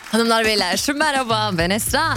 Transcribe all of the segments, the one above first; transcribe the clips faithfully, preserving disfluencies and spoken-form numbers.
Hanımlar beyler merhaba, ben Esra.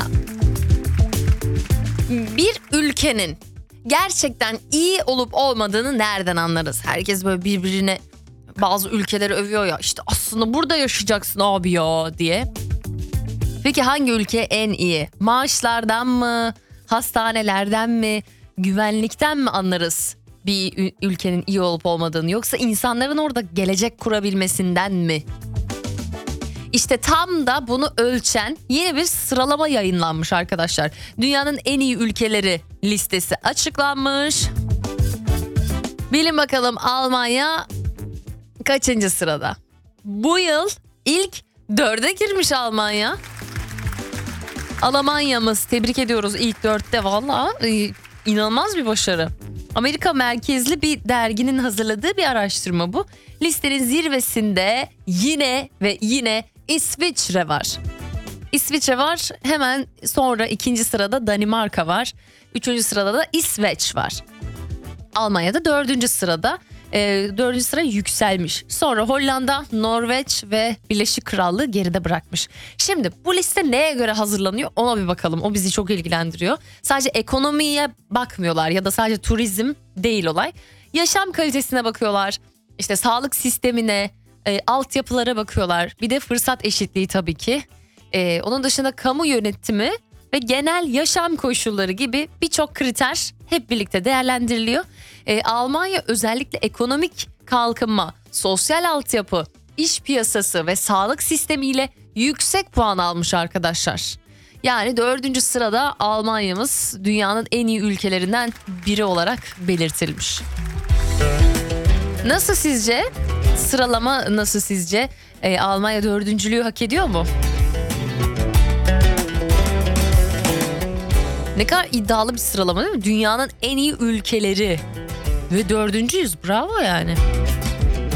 Bir ülkenin gerçekten iyi olup olmadığını nereden anlarız? Herkes böyle birbirine bazı ülkeleri övüyor ya, işte aslında burada yaşayacaksın abi ya diye. Peki hangi ülke en iyi? Maaşlardan mı? Hastanelerden mi? Güvenlikten mi anlarız bir ülkenin iyi olup olmadığını? Yoksa insanların orada gelecek kurabilmesinden mi? İşte tam da bunu ölçen yeni bir sıralama yayınlanmış arkadaşlar. Dünyanın en iyi ülkeleri listesi açıklanmış. Bilin bakalım Almanya kaçıncı sırada? Bu yıl ilk dörde girmiş Almanya. Almanya'mız, tebrik ediyoruz, ilk dörtte. Valla inanılmaz bir başarı. Amerika merkezli bir derginin hazırladığı bir araştırma bu. Listenin zirvesinde yine ve yine İsviçre var. İsviçre var, hemen sonra ikinci sırada Danimarka var. Üçüncü sırada da İsveç var. Almanya'da dördüncü sırada. E, dördüncü sıra yükselmiş. Sonra Hollanda, Norveç ve Birleşik Krallığı geride bırakmış. Şimdi bu liste neye göre hazırlanıyor ona bir bakalım. O bizi çok ilgilendiriyor. Sadece ekonomiye bakmıyorlar ya da sadece turizm değil olay. Yaşam kalitesine bakıyorlar. İşte sağlık sistemine, e, altyapılara bakıyorlar. Bir de fırsat eşitliği tabii ki. E, onun dışında kamu yönetimi ve genel yaşam koşulları gibi birçok kriter hep birlikte değerlendiriliyor. E, Almanya özellikle ekonomik kalkınma, sosyal altyapı, iş piyasası ve sağlık sistemiyle yüksek puan almış arkadaşlar. Yani dördüncü sırada Almanya'mız dünyanın en iyi ülkelerinden biri olarak belirtilmiş. Nasıl sizce? Sıralama nasıl sizce? E, Almanya dördüncülüğü hak ediyor mu? Ne kadar iddialı bir sıralama değil mi? Dünyanın en iyi ülkeleri. Ve dördüncüyüz. Bravo yani.